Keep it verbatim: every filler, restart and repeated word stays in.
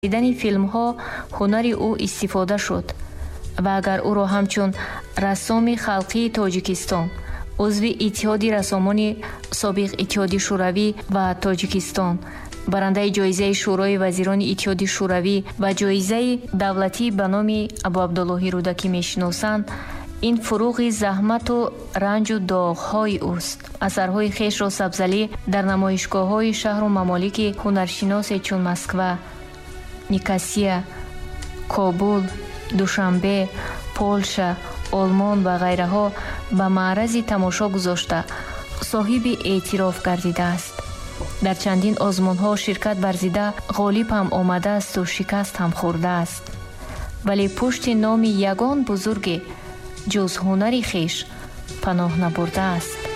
дидани филмҳо ҳунари ӯ истифода шуд ва агар ӯро ҳамчун рассоми халқии Тоҷикистон, узви иттиҳоди рассомони собиқ Иттиҳоди Шӯравӣ ва Тоҷикистон, барандаи ҷоизаи Шӯрои вазирони Иттиҳоди Шӯравӣ ва ҷоизаи давлатӣ ба номи Абу Абдуллоҳи Рӯдакӣ мешиносанд, ин фуруғи заҳмату ранҷу доғҳои ӯст. Асарҳои хешро сабзалӣ дар намоишгоҳҳои шаҳру мамолики ҳунаршиносе чун Москва, Никосия, Кобул, Душанбе, Полша, Олмон ва ғайраҳо ба маърази тамошо гузошта соҳиби эътироф гардидааст. дар чандин озмунҳо ширкат варзида ғолиб ҳам омадаасту шикаст ҳам хӯрдааст. вале пушти номи ягон бузурге ҷуз ҳунари хеш паноҳ набурдааст.